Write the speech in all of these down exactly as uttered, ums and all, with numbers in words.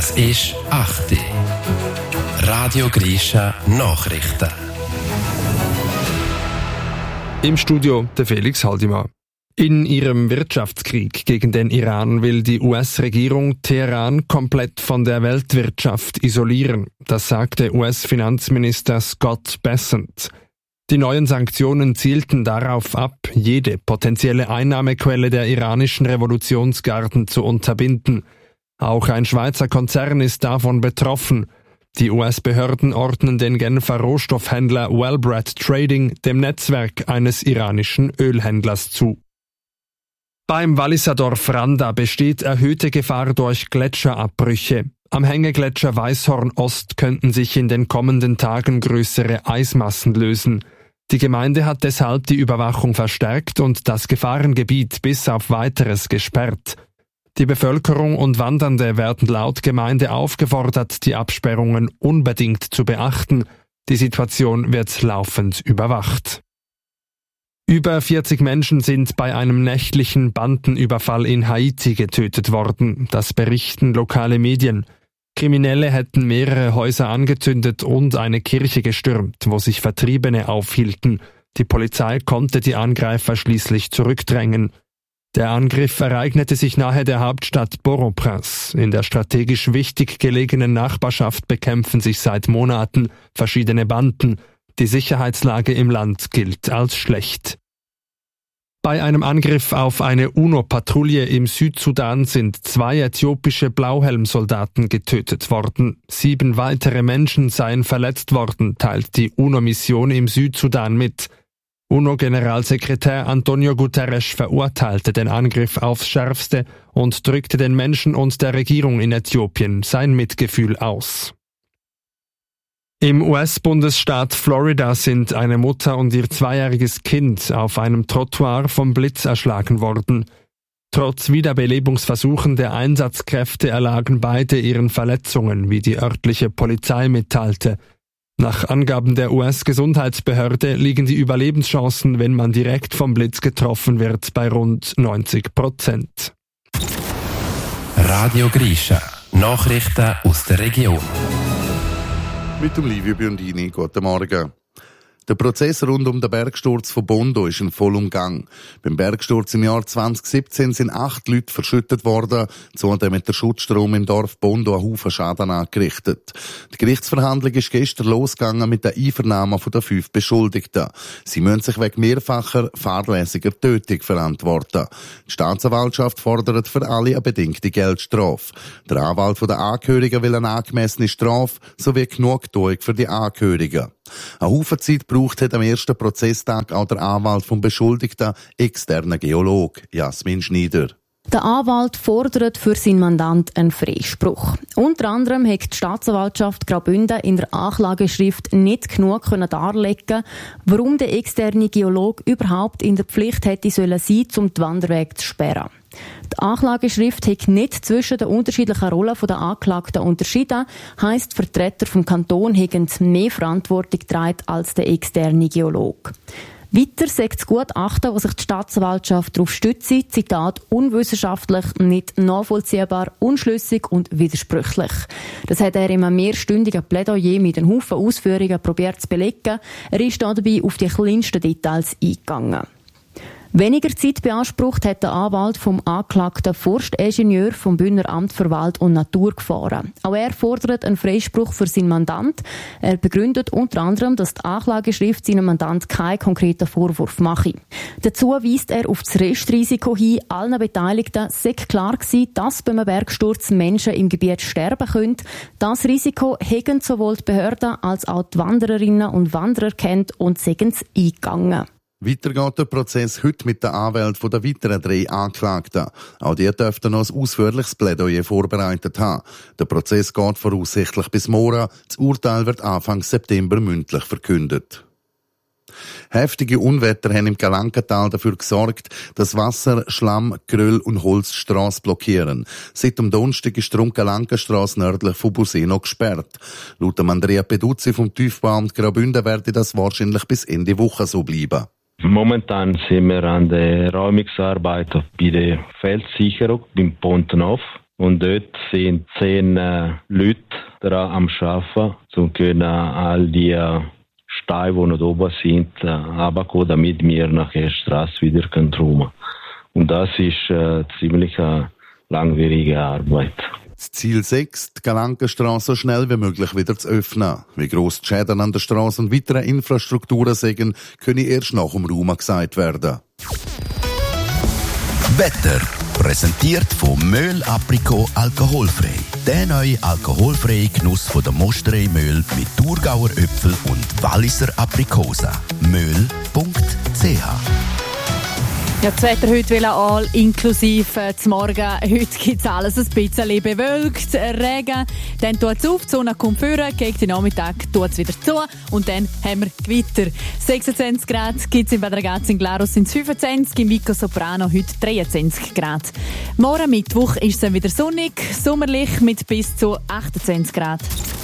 Es ist acht Uhr. Radio Grisha Nachrichten. Im Studio der Felix Haldimann. In ihrem Wirtschaftskrieg gegen den Iran will die U S-Regierung Teheran komplett von der Weltwirtschaft isolieren. Das sagte U S-Finanzminister Scott Bessent. Die neuen Sanktionen zielten darauf ab, jede potenzielle Einnahmequelle der iranischen Revolutionsgarden zu unterbinden. Auch ein Schweizer Konzern ist davon betroffen. Die U S-Behörden ordnen den Genfer Rohstoffhändler Wellbred Trading dem Netzwerk eines iranischen Ölhändlers zu. Beim Walliser Dorf Randa besteht erhöhte Gefahr durch Gletscherabbrüche. Am Hängegletscher Weißhorn Ost könnten sich in den kommenden Tagen größere Eismassen lösen. Die Gemeinde hat deshalb die Überwachung verstärkt und das Gefahrengebiet bis auf Weiteres gesperrt. Die Bevölkerung und Wandernde werden laut Gemeinde aufgefordert, die Absperrungen unbedingt zu beachten. Die Situation wird laufend überwacht. Über vierzig Menschen sind bei einem nächtlichen Bandenüberfall in Haiti getötet worden. Das berichten lokale Medien. Kriminelle hätten mehrere Häuser angezündet und eine Kirche gestürmt, wo sich Vertriebene aufhielten. Die Polizei konnte die Angreifer schließlich zurückdrängen. Der Angriff ereignete sich nahe der Hauptstadt Port-au-Prince. In der strategisch wichtig gelegenen Nachbarschaft bekämpfen sich seit Monaten verschiedene Banden. Die Sicherheitslage im Land gilt als schlecht. Bei einem Angriff auf eine UNO-Patrouille im Südsudan sind zwei äthiopische Blauhelmsoldaten getötet worden. Sieben weitere Menschen seien verletzt worden, teilt die UNO-Mission im Südsudan mit. UNO-Generalsekretär Antonio Guterres verurteilte den Angriff aufs Schärfste und drückte den Menschen und der Regierung in Äthiopien sein Mitgefühl aus. Im U S-Bundesstaat Florida sind eine Mutter und ihr zweijähriges Kind auf einem Trottoir vom Blitz erschlagen worden. Trotz Wiederbelebungsversuchen der Einsatzkräfte erlagen beide ihren Verletzungen, wie die örtliche Polizei mitteilte. Nach Angaben der U S-Gesundheitsbehörde liegen die Überlebenschancen, wenn man direkt vom Blitz getroffen wird, bei rund neunzig Prozent. Radio Grisha Nachrichten aus der Region. Mit dem Livio Biondini, guten Morgen. Der Prozess rund um den Bergsturz von Bondo ist in vollem Gang. Beim Bergsturz im Jahr zwanzig siebzehn sind acht Leute verschüttet worden. Zudem hat der Schutzstrom im Dorf Bondo einen Haufen Schaden angerichtet. Die Gerichtsverhandlung ist gestern losgegangen mit der Einvernahme von den fünf Beschuldigten. Sie müssen sich wegen mehrfacher fahrlässiger Tötung verantworten. Die Staatsanwaltschaft fordert für alle eine bedingte Geldstrafe. Der Anwalt der Angehörigen will eine angemessene Strafe sowie Genugtuung für die Angehörigen. Eine Haufen Zeit gebraucht hat am ersten Prozesstag auch der Anwalt vom Beschuldigten, externer Geolog Jasmin Schneider. Der Anwalt fordert für seinen Mandant einen Freispruch. Unter anderem hat die Staatsanwaltschaft Graubünden in der Anklageschrift nicht genug darlegen, warum der externe Geolog überhaupt in der Pflicht hätte sollen sein, um die Wanderwege zu sperren. Die Anklageschrift hat nicht zwischen den unterschiedlichen Rollen der Anklagten unterschieden, heisst, Vertreter vom Kanton haben mehr Verantwortung getragen als der externe Geolog. Weiter sagt das Gutachten, das sich die Staatsanwaltschaft darauf stützt, Zitat, unwissenschaftlich, nicht nachvollziehbar, unschlüssig und widersprüchlich. Das hat er in einem mehrstündigen Plädoyer mit einem Haufen Ausführungen probiert zu belegen. Er ist dabei auf die kleinsten Details eingegangen. Weniger Zeit beansprucht hat der Anwalt vom angeklagten Forstingenieur vom Bündner Amt für Wald und Natur gefahren. Auch er fordert einen Freispruch für seinen Mandant. Er begründet unter anderem, dass die Anklageschrift seinem Mandant keinen konkreten Vorwurf mache. Dazu weist er auf das Restrisiko hin. Allen Beteiligten sei klar gewesen, dass beim Bergsturz Menschen im Gebiet sterben können. Das Risiko hätten sowohl die Behörden als auch die Wandererinnen und Wanderer kennt und seien es eingegangen. Weiter geht der Prozess heute mit der Anwälten der weiteren drei Anklagten. Auch die dürften noch ein ausführliches Plädoyer vorbereitet haben. Der Prozess geht voraussichtlich bis morgen. Das Urteil wird Anfang September mündlich verkündet. Heftige Unwetter haben im Galankental dafür gesorgt, dass Wasser, Schlamm, Geröll und Holz die Strasse blockieren. Seit dem Donnerstag ist die Galankenstrasse nördlich von Buseno gesperrt. Laut Andrea Peduzzi vom Tiefbauamt Graubünden werde das wahrscheinlich bis Ende Woche so bleiben. Momentan sind wir an der Räumungsarbeit bei der Feldsicherung beim Pontenhof. Und dort sind zehn äh, Leute daran am Arbeiten, um können all die äh, Steine, die noch oben sind, äh, runterkommen, damit wir nachher die Straße wieder räumen können. Und das ist äh, ziemlich eine langwierige Arbeit. Das Ziel sechs, die Galankenstrasse so schnell wie möglich wieder zu öffnen. Wie gross die Schäden an der Straße und weiteren Infrastrukturen sind, können erst nach dem Raum gesagt werden. Wetter. Präsentiert von Möhl Aprikot alkoholfrei. Der neue alkoholfreie Genuss von der Mosterei Möhl mit Thurgauer Äpfel und Walliser Aprikosen. möhl punkt c h. Ja, das Wetter heute will all inklusive äh, zum Morgen. Heute gibt es alles ein bisschen bewölkt, Regen. Dann tut es auf, die Sonne kommt vor, gegen den Nachmittag tut es wieder zu und dann haben wir Gewitter. sechsundzwanzig Grad gibt es in Bad Ragaz, in Glarus sind es fünfundzwanzig, im Vico Soprano heute dreiundzwanzig Grad. Morgen Mittwoch ist es dann wieder sonnig, sommerlich mit bis zu achtundzwanzig Grad.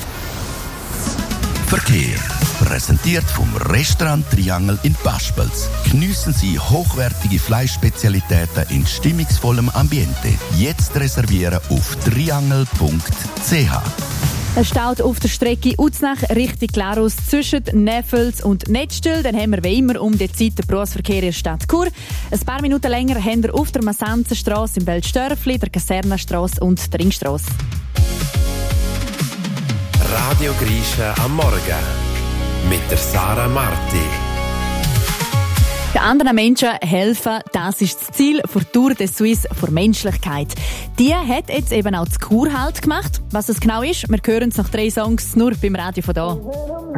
Verkehr. Präsentiert vom Restaurant Triangel in Paspels. Geniessen Sie hochwertige Fleischspezialitäten in stimmungsvollem Ambiente. Jetzt reservieren auf triangel punkt c h. Es staut auf der Strecke Uznach Richtung Glarus zwischen Neffels und Netzstühl. Dann haben wir wie immer um die Zeit den Berufsverkehr in der Stadt Chur. Ein paar Minuten länger haben wir auf der Massenzenstrasse im Belstörfli, der Kasernenstrasse und der Ringstrasse. Radio Grisha am Morgen mit der Sarah Marti. Den anderen Menschen helfen, das ist das Ziel der Tour de Suisse für Menschlichkeit. Die hat jetzt eben auch das Kur halt gemacht. Was es genau ist, wir hören es nach drei Songs nur beim Radio von da.